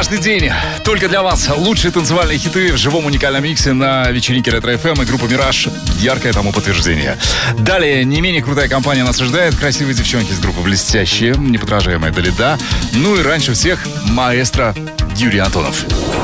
Каждый день только для вас лучшие танцевальные хиты в живом уникальном миксе на вечеринке Ретро ФМ и группа «Мираж» яркое тому подтверждение. Далее не менее крутая компания нас ожидает. Красивые девчонки из группы «Блестящие», неподражаемая Далида. Ну и раньше всех маэстро Юрий Антонов.